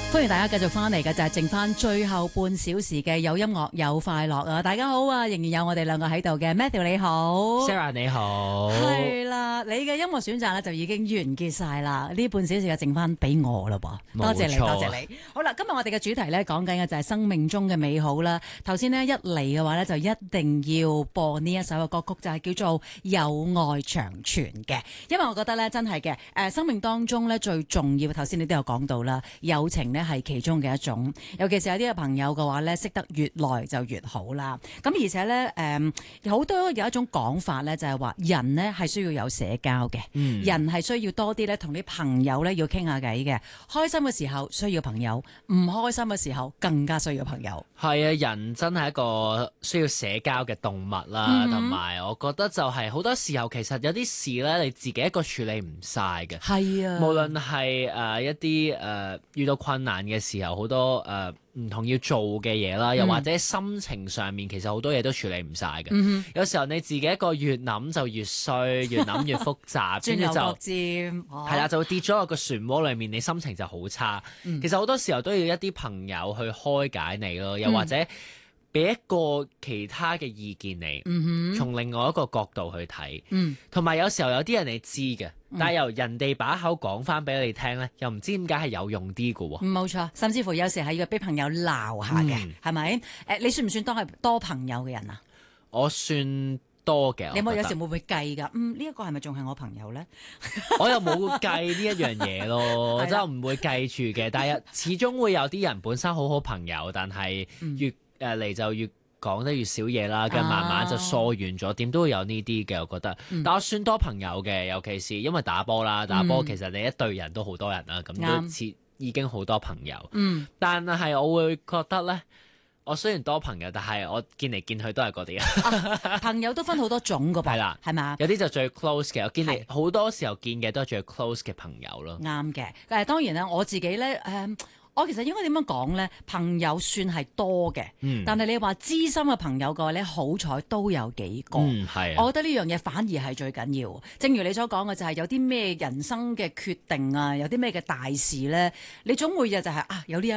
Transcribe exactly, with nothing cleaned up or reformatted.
歡迎大家繼續翻嚟嘅就係剩翻最後半小時嘅有音樂有快樂啊！大家好啊，仍然有我哋兩個喺度嘅 Matthew 你好 ，Sarah 你好， 係啦，你嘅音樂選擇咧就已經完結晒啦，呢半小時嘅剩翻俾我啦噃，多謝你，多謝你。好啦，今日我哋嘅主題咧講緊嘅就係生命中嘅美好啦。頭先呢，一嚟嘅話咧就一定要播呢一首嘅歌曲，就係叫做《有愛長存》嘅，因為我覺得咧真係嘅，誒生命當中咧最重要，頭先你都有講到啦，友情呢係其中嘅一種，尤其是有啲嘅朋友嘅話咧，識得越耐就越好啦。咁而且咧，誒好多有一種講法咧，就係話人呢係需要有社交嘅，嗯、人係需要多啲咧同啲朋友咧要傾下偈嘅。開心嘅時候需要朋友，唔開心嘅時候更加需要朋友。 係啊，人真係一個需要社交嘅動物啦，同埋、嗯、我覺得就係好多時候其實有啲事咧，你自己一個處理唔晒嘅。係啊，無論係誒一啲誒、呃、遇到困難嘅時候，好多誒唔、呃、同要做嘅嘢啦，又或者心情上面，其實好多嘢都處理唔晒嘅。嗯、有時候你自己一個越諗就越衰，越諗越複雜，跟住就係啦，就會跌咗落個漩渦裏面，你心情就好差。嗯、其實好多時候都要一啲朋友去開解你咯，又或者俾一個其他嘅意見你，嗯、哼從另外一個角度去睇。同埋、嗯、有，有時候有啲人你知嘅。但係由人哋把口講翻俾你聽咧，又唔知點解係有用啲嘅喎。冇錯，甚至乎有時係要俾朋友鬧下嘅，係咪、嗯？誒，你算唔算多係多朋友嘅人啊？ 我算多嘅。 你有冇有時會唔會計㗎？嗯，呢、這、一個係咪仲係我朋友咧？ 我又冇計呢一樣嘢咯，真係唔會計住嘅。但係始終會有啲人本身好好朋友，但係越誒嚟、嗯、就越講得越少嘢啦，跟住慢慢就疏遠咗，點、啊、都會有呢啲嘅，我覺得。嗯、但我算多朋友嘅，尤其是因為打波啦，打波其實你一隊人都好多人啦，咁、嗯、都似已經好多朋友。嗯，但係我會覺得咧，我雖然多朋友，但係我見嚟見去都係嗰啲啊。 朋友都分好多種噶噃，係啦，係嘛？ 有啲就最 close 嘅，我見你好多時候見嘅都係最 close 嘅朋友咯。 啱嘅，誒當然啦，我自己咧誒。嗯我其實應該點樣講咧？朋友算係多嘅，嗯、但係你話知心嘅朋友嘅話咧，好彩都有幾個。嗯、我覺得呢樣嘢反而係最緊要。正如你所講嘅，就係有啲咩人生嘅決定啊，有啲咩嘅大事咧，你總會就就係啊有呢一